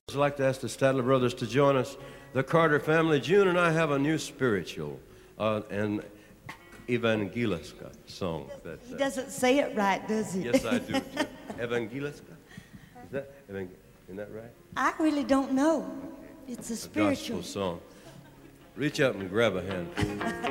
I'd like to ask the Statler brothers to join us. The Carter family, June and I have a new spiritual, an Evangeliska song. He doesn't say it right, does he? Yes, I do. Too. Evangeliska? Isn't that right? I really don't know. It's a spiritual gospel song. Reach up and grab a hand.